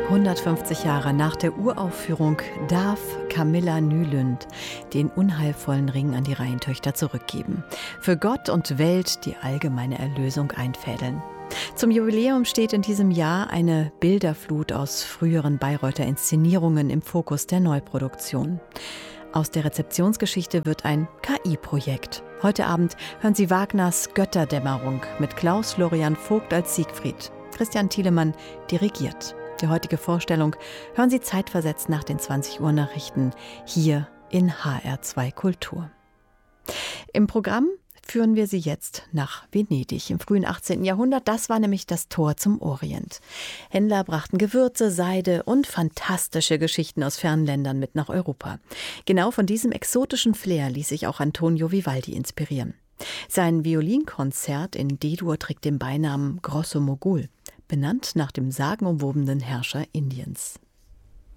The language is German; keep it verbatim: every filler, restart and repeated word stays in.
hundertfünfzig Jahre nach der Uraufführung darf Camilla Nylund den unheilvollen Ring an die Reihentöchter zurückgeben. Für Gott und Welt die allgemeine Erlösung einfädeln. Zum Jubiläum steht in diesem Jahr eine Bilderflut aus früheren Bayreuther Inszenierungen im Fokus der Neuproduktion. Aus der Rezeptionsgeschichte wird ein K I-Projekt. Heute Abend hören Sie Wagners Götterdämmerung mit Klaus Florian Vogt als Siegfried. Christian Thielemann dirigiert. Die heutige Vorstellung hören Sie zeitversetzt nach den zwanzig Uhr Nachrichten hier in H R zwei Kultur. Im Programm führen wir Sie jetzt nach Venedig im frühen achtzehnten Jahrhundert. Das war nämlich das Tor zum Orient. Händler brachten Gewürze, Seide und fantastische Geschichten aus fernen Ländern mit nach Europa. Genau von diesem exotischen Flair ließ sich auch Antonio Vivaldi inspirieren. Sein Violinkonzert in D-Dur trägt den Beinamen Grosso Mogul, benannt nach dem sagenumwobenen Herrscher Indiens.